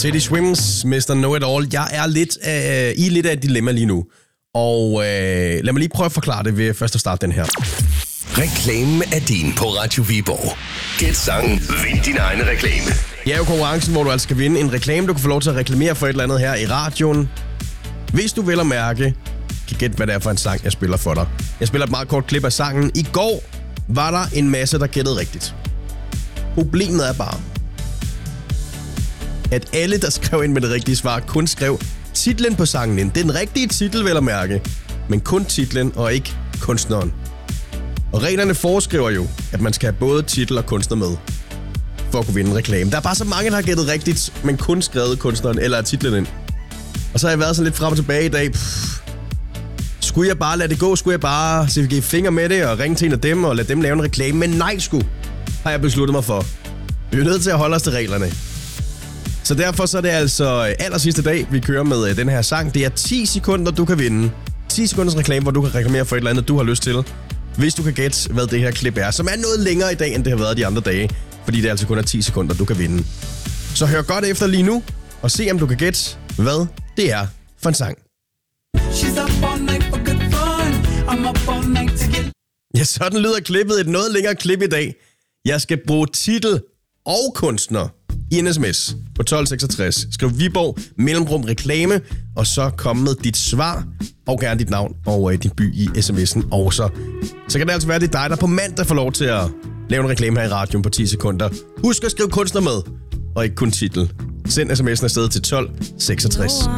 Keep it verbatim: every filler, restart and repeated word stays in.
Teddy Swims, mister Know It All. Jeg er lidt øh, i lidt af et dilemma lige nu. Og øh, lad mig lige prøve at forklare det ved først at starte den her. Reklamen er din på Radio Viborg. Gæt sangen, vind din egen reklame. Det er jo konkurrencen, hvor du altså skal vinde en reklame. Du kan få lov til at reklamere for et eller andet her i radioen. Hvis du vil at mærke, kan gætte, hvad det er for en sang, jeg spiller for dig. Jeg spiller et meget kort klip af sangen. I går var der en masse, der gættede rigtigt. Problemet er bare, at alle, der skrev ind med det rigtige svar, kun skrev titlen på sangen ind. Det er den rigtige titel, vel at mærke. Men kun titlen og ikke kunstneren. Og reglerne foreskriver jo, at man skal have både titel og kunstner med, for at kunne vinde en reklame. Der er bare så mange, der har gættet rigtigt, men kun skrevet kunstneren eller titlen ind. Og så har jeg været sådan lidt frem og tilbage i dag. Pff. Skulle jeg bare lade det gå? Skulle jeg bare se give fingre med det og ringe til en af dem og lade dem lave en reklame? Men nej, sgu, har jeg besluttet mig for. Vi er nødt til at holde os til reglerne. Så derfor så er det altså aller sidste dag, vi kører med den her sang. Det er ti sekunder, du kan vinde. ti sekunders reklame, hvor du kan reklamere for et eller andet, du har lyst til. Hvis du kan gætte, hvad det her klip er, som er noget længere i dag, end det har været de andre dage. Fordi det altså kun er ti sekunder, du kan vinde. Så hør godt efter lige nu, og se om du kan gætte, hvad det er for en sang. Ja, sådan lyder klippet. Et noget længere klip i dag. Jeg skal bruge titel og kunstner i en sms på tolv seksogtres. Skriv Viborg, mellemrum, reklame, og så kom med dit svar, og gerne dit navn og øh, din by i sms'en også. Så kan det altså være, det er dig, der på mandag får lov til at lave en reklame her i radioen på ti sekunder. Husk at skrive kunstner med, og ikke kun titel. Send sms'en afsted til tolv seksogtres.